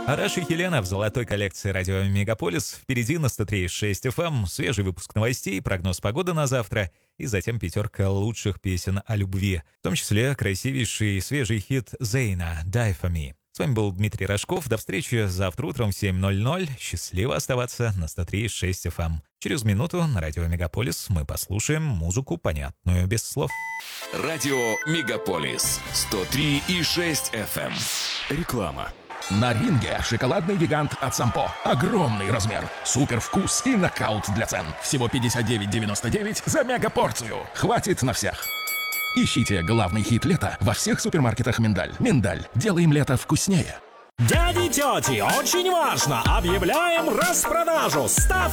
Араш и Хелена в золотой коллекции радио «Мегаполис». Впереди на 103.6 FM свежий выпуск новостей, прогноз погоды на завтра и затем пятерка лучших песен о любви. В том числе красивейший свежий хит Зейна «Die for me». С вами был Дмитрий Рожков. До встречи завтра утром в 7:00. Счастливо оставаться на 103.6 FM. Через минуту на радио «Мегаполис» мы послушаем музыку, понятную без слов. Радио «Мегаполис» 103,6 FM. Реклама. На ринге шоколадный гигант от Сампо. Огромный размер, супер вкус и нокаут для цен. Всего 59,99 за мегапорцию. Хватит на всех. Ищите главный хит лета во всех супермаркетах «Миндаль». «Миндаль». Делаем лето вкуснее. Дяди и тети, очень важно! Объявляем распродажу! Ставь